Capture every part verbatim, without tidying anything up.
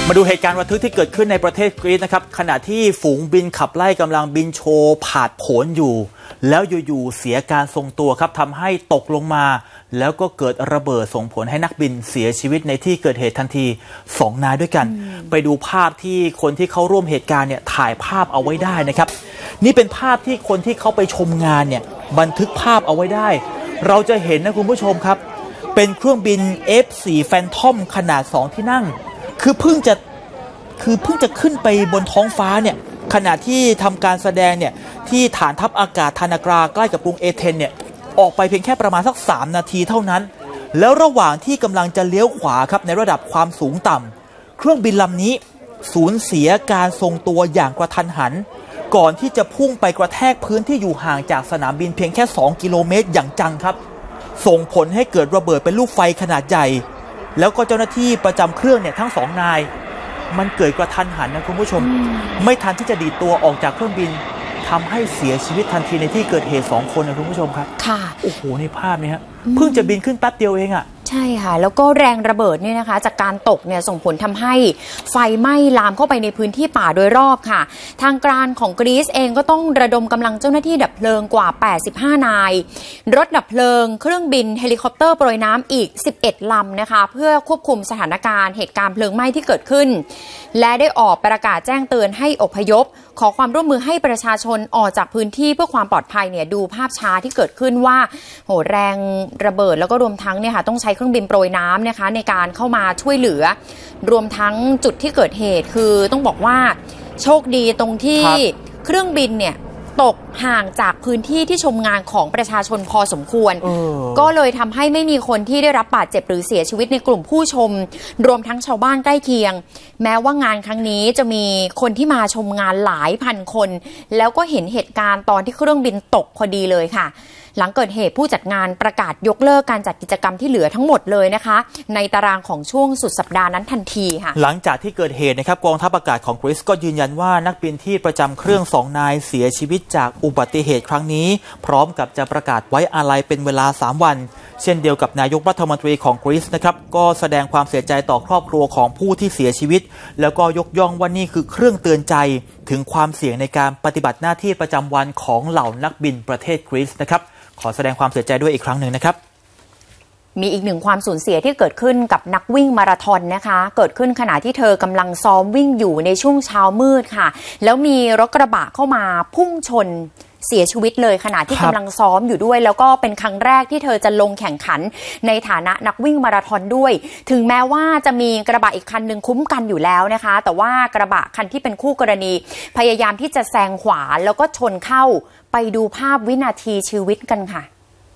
มาดูเหตุการณ์ระทึกที่เกิดขึ้นในประเทศกรีซนะครับขณะที่ฝูงบินขับไล่กำลังบินโชว์ผาดโผนอยู่แล้วอยู่ๆเสียการทรงตัวครับทำให้ตกลงมาแล้วก็เกิดระเบิดส่งผลให้นักบินเสียชีวิตในที่เกิดเหตุทันทีสองนายด้วยกันไปดูภาพที่คนที่เข้าร่วมเหตุการณ์เนี่ยถ่ายภาพเอาไว้ได้นะครับนี่เป็นภาพที่คนที่เขาไปชมงานเนี่ยบันทึกภาพเอาไว้ได้เราจะเห็นนะคุณผู้ชมครับเป็นเครื่องบิน เอฟ โฟร์ Phantom ขนาดสองที่นั่งคือเพิ่งจะคือเพิ่งจะขึ้นไปบนท้องฟ้าเนี่ยขณะที่ทำการแสดงเนี่ยที่ฐานทัพอากาศทานากราใกล้กับกรุงเอเธนเนี่ยออกไปเพียงแค่ประมาณสักสามนาทีเท่านั้นแล้วระหว่างที่กำลังจะเลี้ยวขวาครับในระดับความสูงต่ำเครื่องบินลำนี้สูญเสียการทรงตัวอย่างกระทันหันก่อนที่จะพุ่งไปกระแทกพื้นที่อยู่ห่างจากสนามบินเพียงแค่สองกิโลเมตรอย่างจังครับส่งผลให้เกิดระเบิดเป็นลูกไฟขนาดใหญ่แล้วก็เจ้าหน้าที่ประจำเครื่องเนี่ยทั้งสองนายมันเกิดกระทันหันนะคุณผู้ชมไม่ทันที่จะดีดตัวออกจากเครื่องบินทำให้เสียชีวิตทันทีในที่เกิดเหตุสองคนนะคุณผู้ชมครับค่ะโอ้โหในภาพนี้ฮะเพิ่งจะบินขึ้นแป๊บเดียวเองอ่ะใช่ค่ะแล้วก็แรงระเบิดเนี่ยนะคะจากการตกเนี่ยส่งผลทำให้ไฟไหม้ลามเข้าไปในพื้นที่ป่าโดยรอบค่ะทางการของกรีซเองก็ต้องระดมกำลังเจ้าหน้าที่ดับเพลิงกว่าแปดสิบห้านายรถดับเพลิงเครื่องบินเฮลิคอปเตอร์โปรยน้ำอีกสิบเอ็ดลำนะคะเพื่อควบคุมสถานการณ์เหตุการณ์เพลิงไหม้ที่เกิดขึ้นและได้ออกประกาศแจ้งเตือนให้อพยพขอความร่วมมือให้ประชาชนออกจากพื้นที่เพื่อความปลอดภัยเนี่ยดูภาพช้าที่เกิดขึ้นว่าโหแรงระเบิดแล้วก็รวมทั้งเนี่ยค่ะต้องใช้เครื่องบินโปรยน้ำนะคะในการเข้ามาช่วยเหลือรวมทั้งจุดที่เกิดเหตุคือต้องบอกว่าโชคดีตรงที่เครื่องบินเนี่ยตกห่างจากพื้นที่ที่ชมงานของประชาชนพอสมควรก็เลยทำให้ไม่มีคนที่ได้รับบาดเจ็บหรือเสียชีวิตในกลุ่มผู้ชมรวมทั้งชาวบ้านใกล้เคียงแม้ว่างานครั้งนี้จะมีคนที่มาชมงานหลายพันคนแล้วก็เห็นเหตุการณ์ตอนที่เครื่องบินตกพอดีเลยค่ะหลังเกิดเหตุผู้จัดงานประกาศยกเลิกการจัดกิจกรรมที่เหลือทั้งหมดเลยนะคะในตารางของช่วงสุดสัปดาห์นั้นทันทีค่ะหลังจากที่เกิดเหตุนะครับกองทัพอากาศของกรีซก็ยืนยันว่านักบินที่ประจำเครื่องสองนายเสียชีวิตจากอุบัติเหตุครั้งนี้พร้อมกับจะประกาศไว้อาลัยเป็นเวลาสามวันเช่นเดียวกับนายกรัฐมนตรีของกรีซนะครับก็แสดงความเสียใจต่อครอบครัวของผู้ที่เสียชีวิตแล้วก็ยกย่องว่านี่คือเครื่องเตือนใจถึงความเสี่ยงในการปฏิบัติหน้าที่ประจำวันของเหล่านักบินประเทศกรีซนะครับขอแสดงความเสียใจด้วยอีกครั้งหนึ่งนะครับมีอีกหนึ่งความสูญเสียที่เกิดขึ้นกับนักวิ่งมาราธอนนะคะเกิดขึ้นขณะที่เธอกำลังซ้อมวิ่งอยู่ในช่วงเช้ามืดค่ะแล้วมีรถกระบะเข้ามาพุ่งชนเสียชีวิตเลยขณะที่กำลังซ้อมอยู่ด้วยแล้วก็เป็นครั้งแรกที่เธอจะลงแข่งขันในฐานะนักวิ่งมาราธอนด้วยถึงแม้ว่าจะมีกระบะอีกคันหนึ่งคุ้มกันอยู่แล้วนะคะแต่ว่ากระบะคันที่เป็นคู่กรณีพยายามที่จะแซงขวาแล้วก็ชนเข้าไปดูภาพวินาทีชีวิตกันค่ะ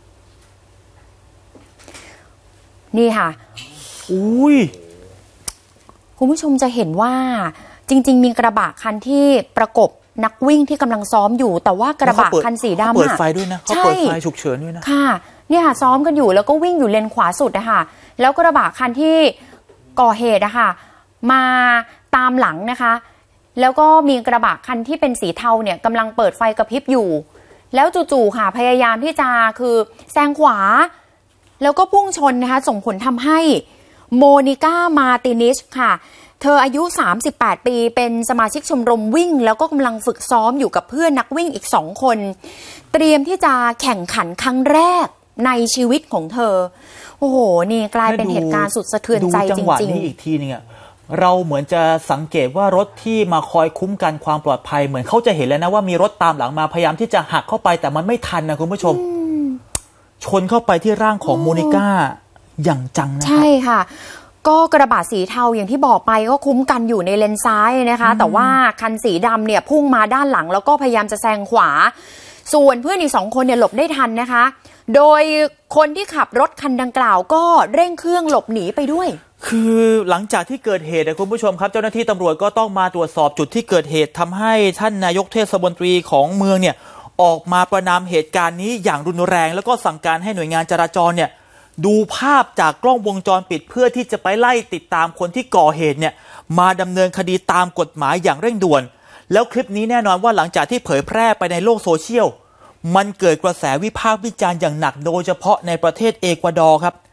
นี่ค่ะอุ้ยคุณผู้ชมจะเห็นว่าจริงๆมีกระบะคันที่ประกบนักวิ่งที่กำลังซ้อมอยู่แต่ว่ากระบะคันสีดำเปิดไฟด้วยนะเขาเปิดไฟฉุกเฉินด้วยนะค่ะเนี่ยค่ะซ้อมกันอยู่แล้วก็วิ่งอยู่เลนขวาสุดนะคะแล้วกระบะคันที่ก่อเหตุนะคะมาตามหลังนะคะแล้วก็มีกระบะคันที่เป็นสีเทาเนี่ยกำลังเปิดไฟกระพริบอยู่แล้วจู่ๆค่ะพยายามที่จะคือแซงขวาแล้วก็พุ่งชนนะคะส่งผลทำให้โมนิก้ามาตินิชค่ะเธออายุสามสิบแปดปีเป็นสมาชิกชมรมวิ่งแล้วก็กำลังฝึกซ้อมอยู่กับเพื่อนนักวิ่งอีกสองคนเตรียมที่จะแข่งขันครั้งแรกในชีวิตของเธอโอ้โหนี่กลายเป็นเหตุการณ์สุดสะเทือนใจจริงๆดูจังหวะนี้อีกทีนึงอะเราเหมือนจะสังเกตว่ารถที่มาคอยคุ้มกันความปลอดภัยเหมือนเขาจะเห็นแล้วนะว่ามีรถตามหลังมาพยายามที่จะหักเข้าไปแต่มันไม่ทันนะคุณผู้ชมชนเข้าไปที่ร่างของโมนิก้าอย่างจังนะครับใช่ค่ะก็กระบะสีเทาอย่างที่บอกไปก็คุ้มกันอยู่ในเลนซ้ายนะคะแต่ว่าคันสีดำเนี่ยพุ่งมาด้านหลังแล้วก็พยายามจะแซงขวาส่วนเพื่อนอีกสองคนเนี่ยหลบได้ทันนะคะโดยคนที่ขับรถคันดังกล่าวก็เร่งเครื่องหลบหนีไปด้วยคือหลังจากที่เกิดเหตุนะคุณผู้ชมครับเจ้าหน้าที่ตำรวจก็ต้องมาตรวจสอบจุดที่เกิดเหตุทำให้ท่านนายกเทศมนตรีของเมืองเนี่ยออกมาประณามเหตุการณ์นี้อย่างรุนแรงแล้วก็สั่งการให้หน่วยงานจราจรเนี่ยดูภาพจากกล้องวงจรปิดเพื่อที่จะไปไล่ติดตามคนที่ก่อเหตุเนี่ยมาดำเนินคดีตามกฎหมายอย่างเร่งด่วนแล้วคลิปนี้แน่นอนว่าหลังจากที่เผยแพร่ไปในโลกโซเชียลมันเกิดกระแสวิพากษ์วิจารณ์อย่างหนักโดยเฉพาะในประเทศเอกวาดอร์ครับ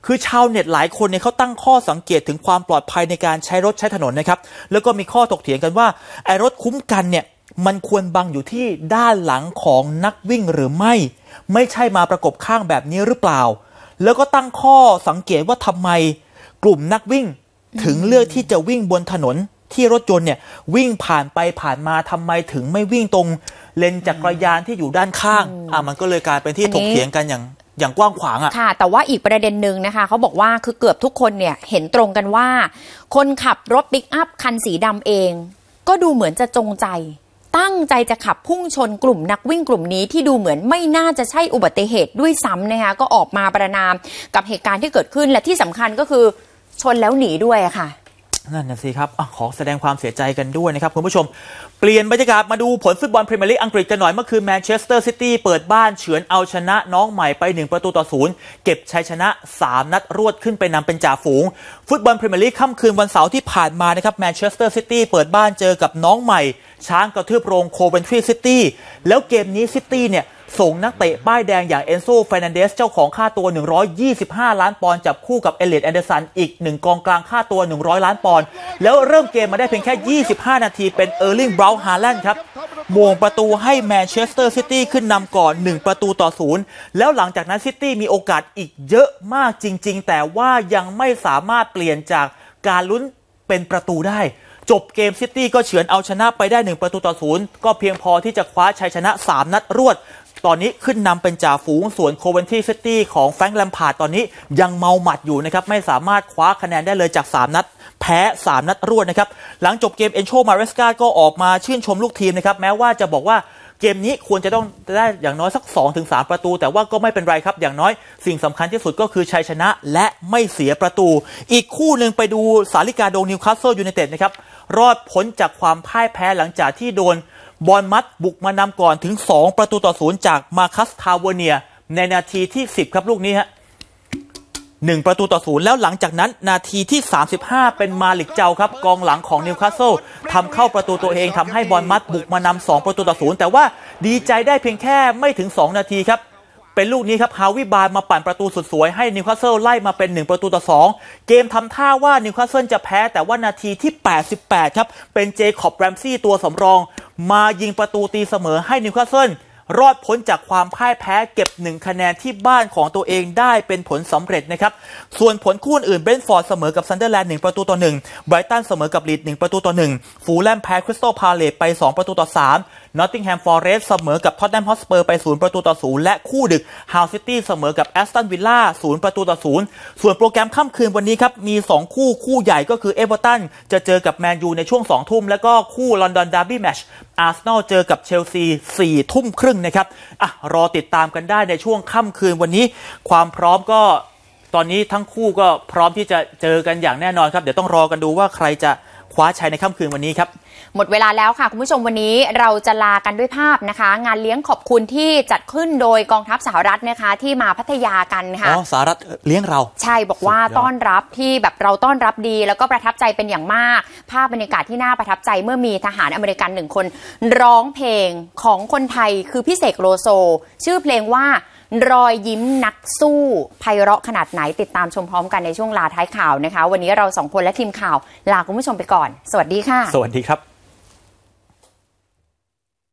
คือชาวเน็ตหลายคนเนี่ยเขาตั้งข้อสังเกตถึงความปลอดภัยในการใช้รถใช้ถนนนะครับแล้วก็มีข้อถกเถียงกันว่าไอ้รถคุ้มกันเนี่ยมันควรบังอยู่ที่ด้านหลังของนักวิ่งหรือไม่ไม่ใช่มาประกบข้างแบบนี้หรือเปล่าแล้วก็ตั้งข้อสังเกตว่าทำไมกลุ่มนักวิ่งถึงเลือกที่จะวิ่งบนถนนที่รถยนต์เนี่ยวิ่งผ่านไปผ่านมาทำไมถึงไม่วิ่งตรงเลนจักรยานที่อยู่ด้านข้างอ่ะมันก็เลยกลายเป็นที่ถกเถียงกันอย่างอย่างกว้างขวางอ่ะค่ะแต่ว่าอีกประเด็นหนึ่งนะคะเขาบอกว่าคือเกือบทุกคนเนี่ยเห็นตรงกันว่าคนขับรถปิกอัพคันสีดำเองก็ดูเหมือนจะจงใจตั้งใจจะขับพุ่งชนกลุ่มนักวิ่งกลุ่มนี้ที่ดูเหมือนไม่น่าจะใช่อุบัติเหตุด้วยซ้ำนะคะก็ออกมาประณามกับเหตุการณ์ที่เกิดขึ้นและที่สำคัญก็คือชนแล้วหนีด้วยค่ะนั่นน่ะสิครับอขอแสดงความเสียใจกันด้วยนะครับคุณผู้ชมเปลี่ยนบรรยากาศมาดูผลฟุตบอลพรีเมียร์ลีกอังกฤษกันหน่อยเมื่อคืนแมนเชสเตอร์ซิตี้เปิดบ้านเฉือนเอาชนะน้องใหม่ไปหนึ่งประตูต่อศูนย์เก็บชัยชนะสามนัดรวดขึ้นไปนำเป็นจ่าฝูงฟุตบอลพรีเมียร์ลีกค่ำคืนวันเสาร์ที่ผ่านมานะครับแมนเชสเตอร์ซิตี้เปิดบ้านเจอกับน้องใหม่ช้างกระทืบโรงโคเวนทรีซิตี้แล้วเกมนี้ซิตี้เนี่ยส่งนักเตะป้ายแดงอย่างเอนโซ เฟร์นันเดสเจ้าของค่าตัวหนึ่งร้อยยี่สิบห้าล้านปอนด์จับคู่กับเอเลียต แอนเดอร์สันอีกหนึ่งกองกลางค่าตัวหนึ่งร้อยล้านปอนด์แล้วเริ่มเกมมาได้เพียงแค่ยี่สิบห้านาทีเป็นเออร์ลิง บราวน์ ฮาแลนด์ครับโมงประตูให้แมนเชสเตอร์ซิตี้ขึ้นนำก่อนหนึ่งประตูต่อศูนย์แล้วหลังจากนั้นซิตี้มีโอกาสอีกเยอะมากจริงๆแต่ว่ายังไม่สามารถเปลี่ยนจากการลุ้นเป็นประตูได้จบเกมซิตี้ก็เฉือนเอาชนะไปได้หนึ่งประตูต่อศูนย์ก็เพียงพอที่จะคว้าชัยชนะสามนัดรวดตอนนี้ขึ้นนำเป็นจ่าฝูงส่วนโคเวนทรีซิตี้ของแฟรงค์ แลมพาร์ดตอนนี้ยังเมาหมัดอยู่นะครับไม่สามารถคว้าคะแนนได้เลยจากสามนัดแพ้สามนัดรวดนะครับหลังจบเกมเอนโช มาเรสกาก็ออกมาชื่นชมลูกทีมนะครับแม้ว่าจะบอกว่าเกมนี้ควรจะต้องได้อย่างน้อยสัก สองถึงสาม ประตูแต่ว่าก็ไม่เป็นไรครับอย่างน้อยสิ่งสำคัญที่สุดก็คือชัยชนะและไม่เสียประตูอีกคู่หนึ่งไปดูสาลิกาโดนิวคาสเซิลยูไนเต็ดนะครับรอดพ้นจากความพ่ายแพ้หลังจากที่โดนบอร์นมัธบุกมานำก่อนถึงสองประตูต่อศูนย์จากมาคัส ทาวเวเนียในนาทีที่สิบครับลูกนี้ฮะหนึ่งประตูต่อศูนย์แล้วหลังจากนั้นนาทีที่สามสิบห้าเป็นมาลิกเจ้าครับกองหลังของนิวคาสเซิลทำเข้าประตูตัวเองทำให้บอร์นมัธบุกมานำสองประตูต่อศูนย์แต่ว่าดีใจได้เพียงแค่ไม่ถึงสองนาทีครับเป็นลูกนี้ครับฮาวิบาร์มาปั่นประตูสุดสวยให้นิวคาสเซิลไล่มาเป็นหนึ่งประตูต่อสองเกมทำท่าว่านิวคาสเซิลจะแพ้แต่ว่านาทีที่แปดสิบแปดครับเป็นเจคอบแรมซี่ตัวสำรองมายิงประตูตีเสมอให้นิวคาสเซิลรอดพ้นจากความพ่ายแพ้เก็บหนึ่งคะแนนที่บ้านของตัวเองได้เป็นผลสำเร็จนะครับส่วนผลคู่อื่นเบรนท์ฟอร์ดเสมอกับซันเดอร์แลนด์หนึ่งประตูต่อหนึ่งไบรตันเสมอกับลีดส์หนึ่งประตูต่อหนึ่งฟูลแลมแพ้คริสตัลพาเลซไปสองประตูต่อสามนอตติงแฮมฟอเรสต์เสมอกับท็อตแนมฮอตสเปอร์ไปศูนย์ประตูต่อศูนย์และคู่ดึกฮาวซิตี้เสมอกับแอสตันวิลล่าศูนย์ประตูต่อศูนย์ส่วนโปรแกรมค่ำคืนวันนี้ครับมีสองคู่คู่ใหญ่ก็คือเอเวอร์ตันจะเจอกับแมนยูในช่วงสองทุ่มแล้วก็คู่ลอนดอนดาร์บี้แมตช์อาร์เซนอลเจอกับเชลซีสี่ทุ่มครึ่งนะครับอ่ะรอติดตามกันได้ในช่วงค่ำคืนวันนี้ความพร้อมก็ตอนนี้ทั้งคู่ก็พร้อมที่จะเจอกันอย่างแน่นอนครับเดี๋ยวต้องรอกันดูว่าใครจะคว้าชัยในค่ำคืนวันนี้ครับหมดเวลาแล้วค่ะคุณผู้ชมวันนี้เราจะลากันด้วยภาพนะคะงานเลี้ยงขอบคุณที่จัดขึ้นโดยกองทัพสหรัฐนะคะที่มาพัทยากันค่ะอ๋อสหรัฐเลี้ยงเราใช่บอกว่าต้อนรับที่แบบเราต้อนรับดีแล้วก็ประทับใจเป็นอย่างมากภาพบรรยากาศที่น่าประทับใจเมื่อมีทหารอเมริกันหนึ่งคนร้องเพลงของคนไทยคือพี่เสกโลโซชื่อเพลงว่ารอยยิ้มนักสู้ไพเราะขนาดไหนติดตามชมพร้อมกันในช่วงลาท้ายข่าวนะคะวันนี้เราสองคนและทีมข่าวลาคุณผู้ชมไปก่อนสวัสดีค่ะสวัสดีครับ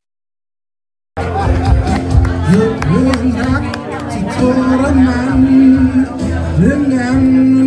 หยุดเรื่องรักที่ทรมาน